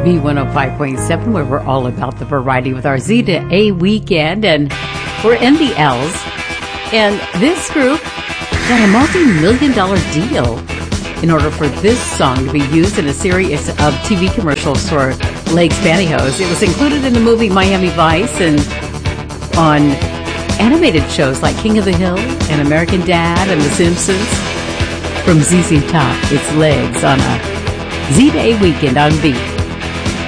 B105.7, where we're all about the variety with our Z to A weekend, and we're in the L's. And this group got a multi-million-dollar deal in order for this song to be used in a series of TV commercials for Legs Pantyhose. It was included in the movie Miami Vice and on animated shows like King of the Hill and American Dad and The Simpsons. From ZZ Top, it's Legs on a Z-Day weekend on Beat.